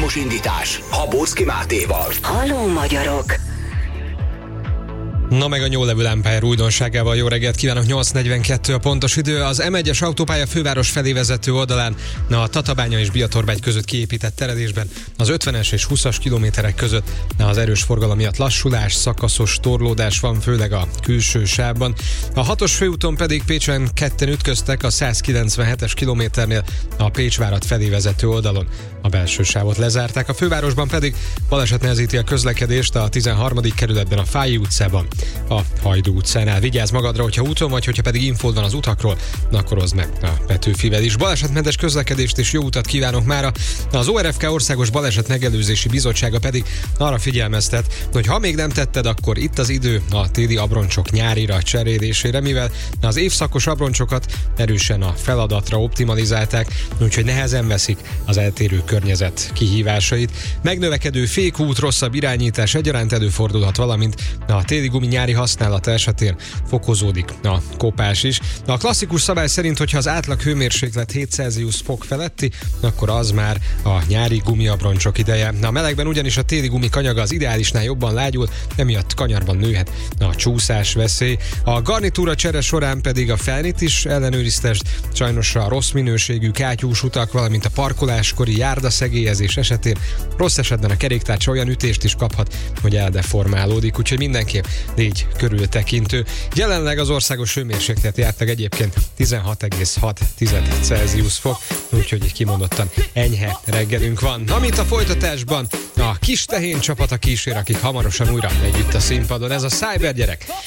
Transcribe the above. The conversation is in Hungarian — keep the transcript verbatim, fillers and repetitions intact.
Villamos indítás Habóczky Mátéval. Halló magyarok! Na meg a New Level Empire újdonságával jó reggelt kívánok, nyolc negyvenkettő a pontos idő. Az em egyes autópálya főváros felé vezető oldalán, a Tatabánya és Biatorbegy között kiépített teredésben, az ötvenes és húszas kilométerek között az erős forgalom miatt lassulás, szakaszos torlódás van, főleg a külső sávban. A hatos főúton pedig Pécsen ketten ütköztek a százkilencvenhetes kilométernél a Pécsvárad felé vezető oldalon. A belső sávot lezárták, a fővárosban pedig baleset nehezíti a közlekedést a tizenharmadik kerületben a Fályi utcában, a Hajdú utcánál. Vigyázz magadra, hogyha úton vagy, hogyha pedig infód van az utakról, akkor hozd meg a Petőfivel is. Balesetmentes közlekedést és jó utat kívánok mára. Az o er ef ká Országos Baleset Megelőzési Bizottsága pedig arra figyelmeztet, hogy ha még nem tetted, akkor itt az idő a téli abroncsok nyárira cserélésére, mivel az évszakos abroncsokat erősen a feladatra optimalizálták, úgyhogy nehezen veszik az eltérő környezet kihívásait. Megnövekedő fékút, rosszabb irányítás egyaránt előfordulhat, valamint a téli gumi nyári használata esetén fokozódik a kopás is. A klasszikus szabály szerint, hogyha az átlag hőmérséklet hét Celsius fok feletti, akkor az már a nyári gumiabroncsok ideje. A melegben ugyanis a téli gumi kanyaga az ideálisnál jobban lágyul, emiatt kanyarban nőhet a csúszás veszély. A garnitúra csere során pedig a felnit is ellenőriztesd, sajnos a rossz minőségű kátyús utak, valamint a parkoláskori járdaszegélyezés esetén rossz esetben a keréktárcsa olyan ütést is kaphat, hogy eldeformálódik, úgyhogy mindenképp légy körültekintő. Jelenleg az országos hőmérsékleti átlag egyébként tizenhat egész hat Celsius fok, úgyhogy kimondottan enyhe reggelünk van. Amit a folytatásban a kis tehén csapata kísér, akik hamarosan újra együtt a színpadon. Ez a Cyber gyerek.